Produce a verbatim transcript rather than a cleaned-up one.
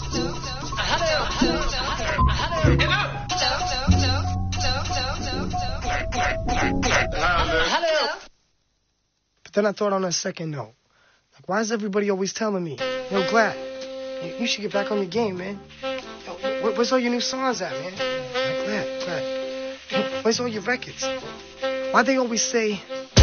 But then I thought on a second note, like, why is everybody always telling me, yo, Glad, you, you should get back on your game, man. Yo, where, where's all your new songs at, man? Like, Glad, Glad, where's all your records? Why they always say